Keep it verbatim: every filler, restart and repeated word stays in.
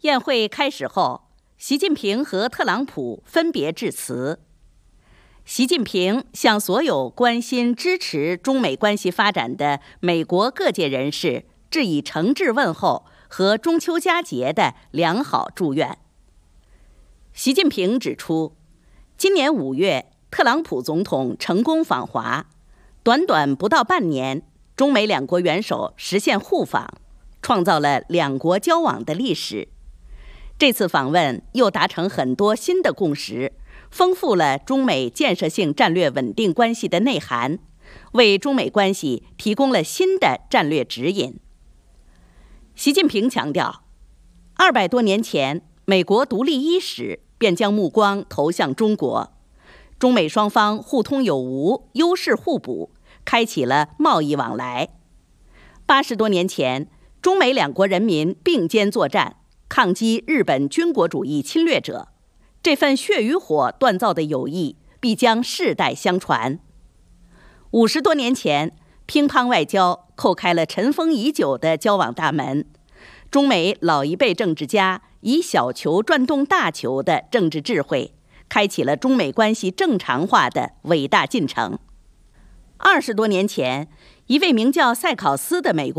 宴会开始后，习近平和特朗普分别致辞。习近平向所有关心支持中美关系发展的美国各界人士致以诚挚问候和中秋佳节的良好祝愿。习近平指出，今年五月，特朗普总统成功访华，短短不到半年，中美两国元首实现互访，创造了两国交往的历史。这次访问又达成很多新的共识，丰富了中美建设性战略稳定关系的内涵，为中美关系提供了新的战略指引。习近平强调，二百多年前，美国独立伊始便将目光投向中国，中美双方互通有无，优势互补，开启了贸易往来。八十多年前，中美两国人民并肩作战，抗击日本军国主义侵略者，这份血与火锻造的友谊必将世代相传。五十多年前，乒乓外交叩开了尘封已久的交往大门，中美老一辈政治家以小球转动大球的政治智慧，开启了中美关系正常化的伟大进程。二十多年前，一位名叫塞考斯的美国